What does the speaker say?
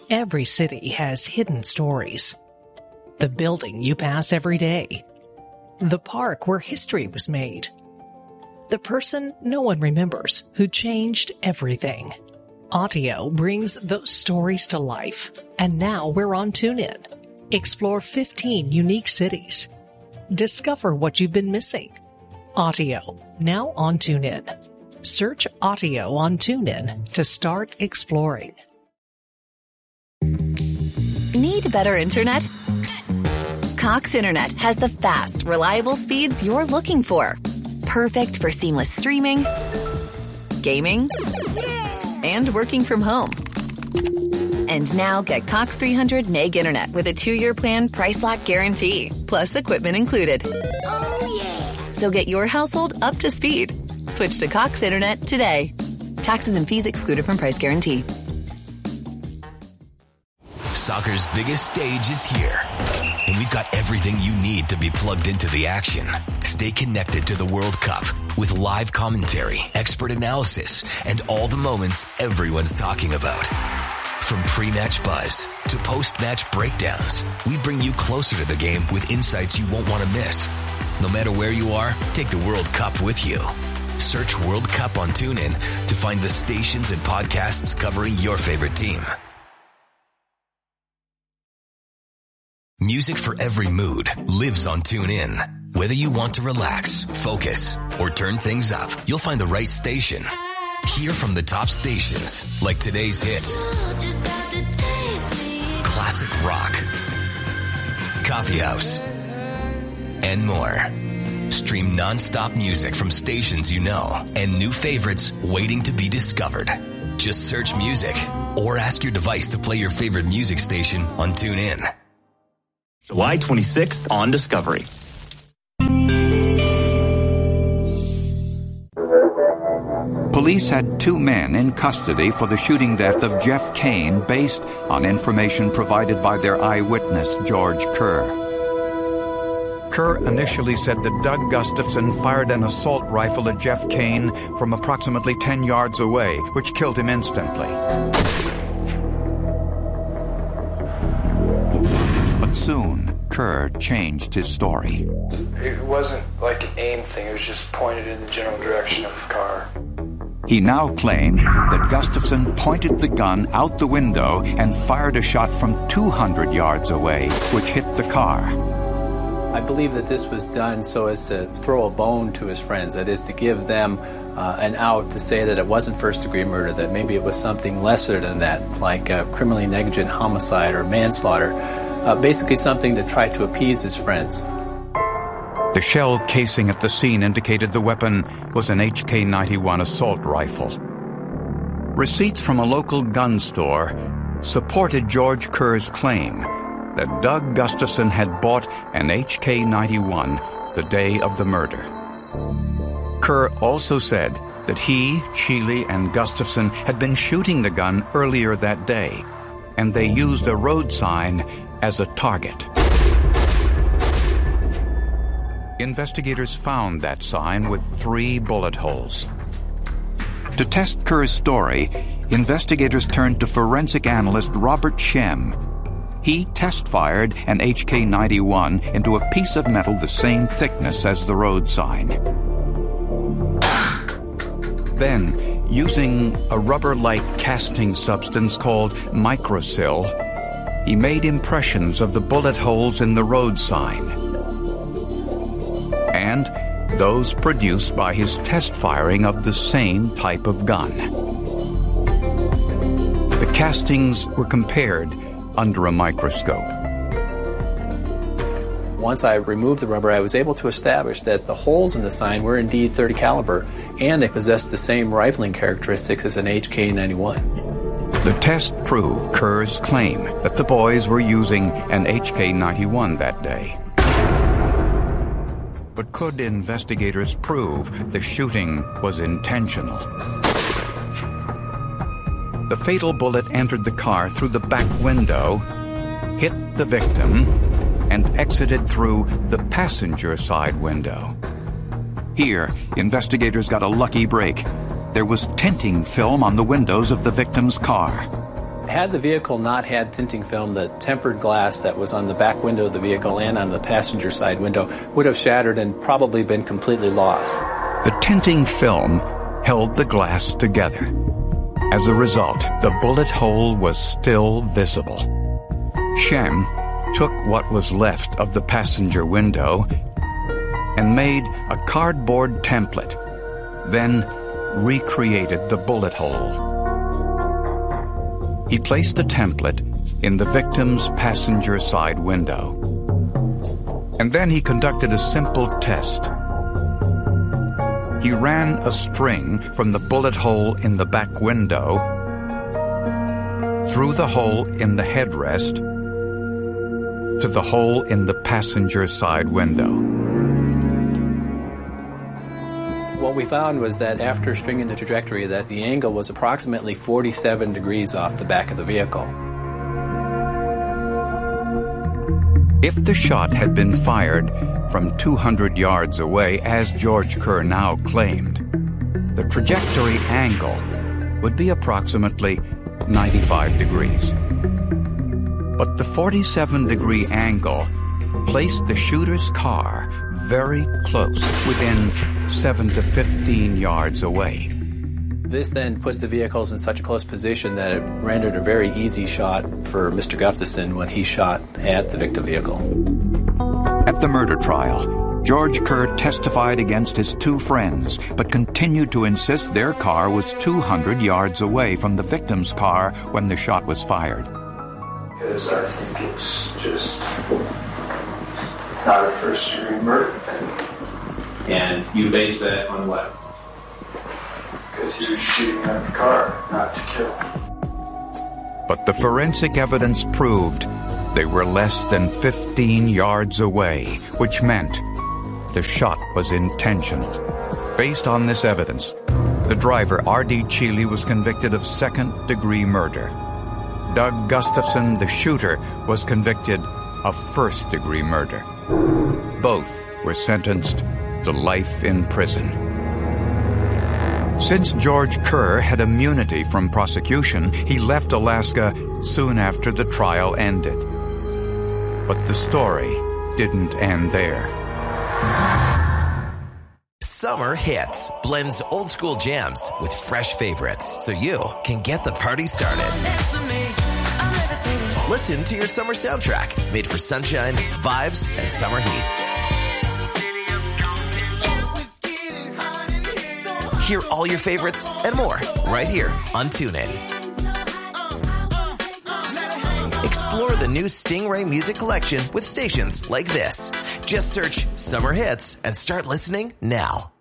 Every city has hidden stories. The building you pass every day. The park where history was made. The person no one remembers who changed everything. Audio brings those stories to life, and now we're on TuneIn. Explore 15 unique cities. Discover what you've been missing. Audio, now on TuneIn. Search Audio on TuneIn to start exploring. Need better internet? Cox Internet has the fast, reliable speeds you're looking for. Perfect for seamless streaming, gaming, and working from home. And now get Cox 300 meg internet with a 2-year plan price lock guarantee, plus equipment included. Oh, yeah. So get your household up to speed. Switch to Cox Internet today. Taxes and fees excluded from price guarantee. Soccer's biggest stage is here, and we've got everything you need to be plugged into the action. Stay connected to the World Cup with live commentary, expert analysis, and all the moments everyone's talking about. From pre-match buzz to post-match breakdowns, we bring you closer to the game with insights you won't want to miss. No matter where you are, take the World Cup with you. Search World Cup on TuneIn to find the stations and podcasts covering your favorite team. Music for every mood lives on TuneIn. Whether you want to relax, focus, or turn things up, you'll find the right station. Hear from the top stations like today's hits, classic rock, coffee house, and more. Stream non-stop music from stations you know and new favorites waiting to be discovered. Just search music or ask your device to play your favorite music station on TuneIn. July 26th on Discovery. Police had 2 men in custody for the shooting death of Jeff Kane based on information provided by their eyewitness, George Kerr. Kerr initially said that Doug Gustafson fired an assault rifle at Jeff Kane from approximately 10 yards away, which killed him instantly. But soon, Kerr changed his story. It wasn't like an aim thing, it was just pointed in the general direction of the car. He now claimed that Gustafson pointed the gun out the window and fired a shot from 200 yards away, which hit the car. I believe that this was done so as to throw a bone to his friends, that is to give them an out to say that it wasn't first-degree murder, that maybe it was something lesser than that, like criminally negligent homicide or manslaughter, basically something to try to appease his friends. The shell casing at the scene indicated the weapon was an HK-91 assault rifle. Receipts from a local gun store supported George Kerr's claim that Doug Gustafson had bought an HK-91 the day of the murder. Kerr also said that he, Sheely, and Gustafson had been shooting the gun earlier that day, and they used a road sign as a target. Investigators found that sign with 3 bullet holes. To test Kerr's story, investigators turned to forensic analyst Robert Shem. He test-fired an HK-91 into a piece of metal the same thickness as the road sign. Then, using a rubber-like casting substance called microsil, he made impressions of the bullet holes in the road sign and those produced by his test firing of the same type of gun. The castings were compared under a microscope. Once I removed the rubber, I was able to establish that the holes in the sign were indeed .30 caliber, and they possessed the same rifling characteristics as an HK-91. The test proved Kerr's claim that the boys were using an HK-91 that day. But could investigators prove the shooting was intentional? The fatal bullet entered the car through the back window, hit the victim, and exited through the passenger side window. Here, investigators got a lucky break. There was tinting film on the windows of the victim's car. Had the vehicle not had tinting film, the tempered glass that was on the back window of the vehicle and on the passenger side window would have shattered and probably been completely lost. The tinting film held the glass together. As a result, the bullet hole was still visible. Shem took what was left of the passenger window and made a cardboard template, then recreated the bullet hole. He placed the template in the victim's passenger side window. And then he conducted a simple test. He ran a string from the bullet hole in the back window through the hole in the headrest to the hole in the passenger side window. What we found was that after stringing the trajectory, that the angle was approximately 47 degrees off the back of the vehicle. If the shot had been fired from 200 yards away, as George Kerr now claimed, the trajectory angle would be approximately 95 degrees. But the 47-degree angle placed the shooter's car very close, within 7 to 15 yards away. This then put the vehicles in such a close position that it rendered a very easy shot for Mr. Gustafson when he shot at the victim vehicle. At the murder trial, George Kerr testified against his two friends, but continued to insist their car was 200 yards away from the victim's car when the shot was fired. Because I think it's just not a first-degree murder thing. And you base that on what? Because he was shooting at the car, not to kill. But the forensic evidence proved they were less than 15 yards away, which meant the shot was intentional. Based on this evidence, the driver, R.D. Cheeley, was convicted of second-degree murder. Doug Gustafson, the shooter, was convicted of first-degree murder. Both were sentenced to life in prison. Since George Kerr had immunity from prosecution, he left Alaska soon after the trial ended. But the story didn't end there. Summer Hits blends old school jams with fresh favorites so you can get the party started. Listen to your summer soundtrack made for sunshine, vibes, and summer heat. Hear all your favorites and more right here on TuneIn. Explore the new Stingray music collection with stations like this. Just search Summer Hits and start listening now.